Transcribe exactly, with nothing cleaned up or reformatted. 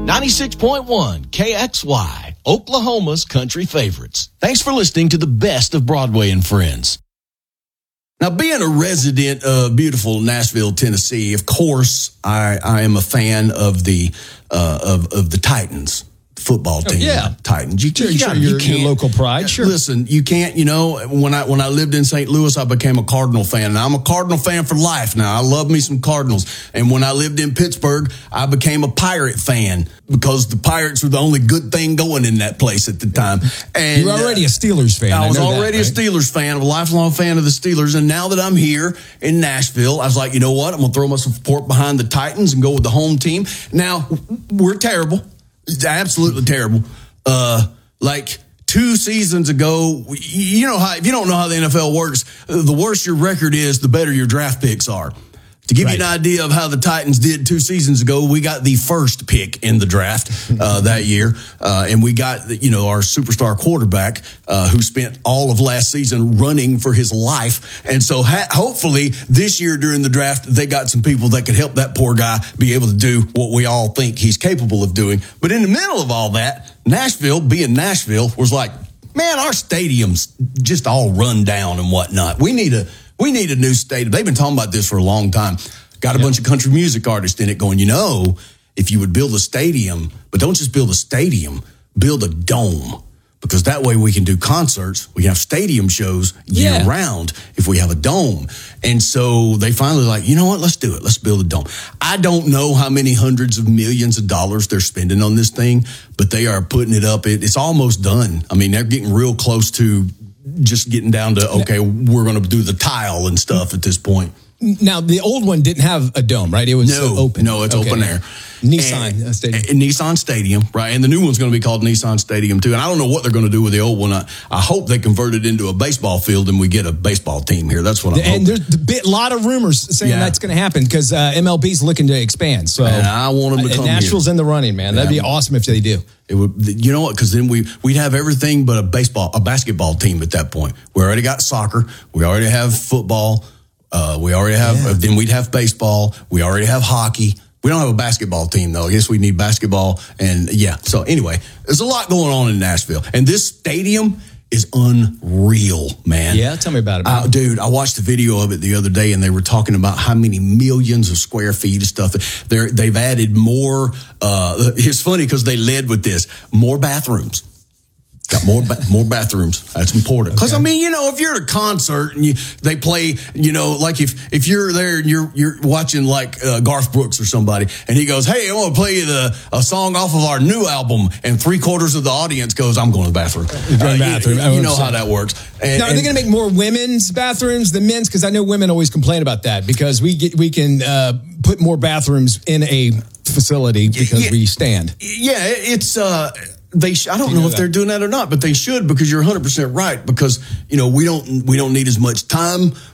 ninety-six point one K X Y, Oklahoma's country favorites. Thanks for listening to the best of Broadway and Friends. Now, being a resident of beautiful Nashville, Tennessee, of course, I, I am a fan of the uh, of of the Titans football team. Oh, yeah, Titans. You, sure, you, sure, gotta, your, you can't your local pride. Sure. Listen, you can't. You know, when I when I lived in Saint Louis, I became a Cardinal fan. Now I'm a Cardinal fan for life. Now I love me some Cardinals. And when I lived in Pittsburgh, I became a Pirate fan because the Pirates were the only good thing going in that place at the time. And you were already a Steelers fan. I was I already that, right? a Steelers fan, a lifelong fan of the Steelers. And now that I'm here in Nashville, I was like, you know what? I'm going to throw my support behind the Titans and go with the home team. Now, we're terrible. It's absolutely terrible. Uh, like two seasons ago, you know how, if you don't know how the N F L works, the worse your record is, the better your draft picks are. To give right. you an idea of how the Titans did two seasons ago, we got the first pick in the draft uh, that year, uh, and we got, you know, our superstar quarterback uh, who spent all of last season running for his life. And so ha- hopefully this year during the draft, they got some people that could help that poor guy be able to do what we all think he's capable of doing. But in the middle of all that, Nashville, being Nashville, was like, man, our stadium's just all run down and whatnot. We need a We need a new stadium. They've been talking about this for a long time. Got a yeah. bunch of country music artists in it going, you know, if you would build a stadium, but don't just build a stadium, build a dome. Because that way we can do concerts. We have stadium shows year yeah. round if we have a dome. And so they finally like, you know what, let's do it. Let's build a dome. I don't know how many hundreds of millions of dollars they're spending on this thing, but they are putting it up. It, it's almost done. I mean, they're getting real close to just getting down to, okay, we're going to do the tile and stuff at this point. Now, the old one didn't have a dome, right? It was no, open. No, it's okay. Open air. Nissan and, Stadium. And Nissan Stadium, right? And the new one's going to be called Nissan Stadium, too. And I don't know what they're going to do with the old one. I, I hope they convert it into a baseball field and we get a baseball team here. That's what I hope. And there's a bit, lot of rumors saying yeah. that's going to happen because uh, M L B's looking to expand. So and I want them to come Nashville's here. in the running, man. That'd yeah. be awesome if they do. It would, you know what? Because then we we'd have everything but a baseball, a basketball team at that point. We already got soccer. We already have football. Uh, we already have. Yeah. Uh, then we'd have baseball. We already have hockey. We don't have a basketball team though. I guess we need basketball. And yeah. So anyway, there's a lot going on in Nashville, and this stadium is unreal, man. Yeah, tell me about it, uh, dude. I watched the video of it the other day, and they were talking about how many millions of square feet of stuff. They're, they've added more. Uh, it's funny because they led with this: more bathrooms. Got more ba- more bathrooms. That's important. Because, okay. I mean, you know, if you're at a concert and you, they play, you know, like if, if you're there and you're you're watching like uh, Garth Brooks or somebody, and he goes, hey, I want to play you the, a song off of our new album, and three quarters of the audience goes, I'm going to the bathroom. Uh, bathroom. You, you know how that works. And, now, are they going to make more women's bathrooms than men's? Because I know women always complain about that because we get we can uh, put more bathrooms in a facility because yeah, we stand. Yeah, it's... Uh, They, sh- I don't you know, know if that? they're doing that or not, but they should because you're one hundred percent right because, you know, we don't we don't need as much time